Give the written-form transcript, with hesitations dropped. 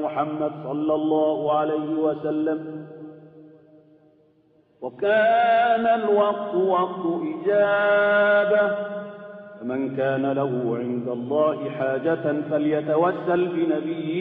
محمد صلى الله عليه وسلم. وكان الوقت وقت إجابة، فمن كان له عند الله حاجة فليتوسل بنبيه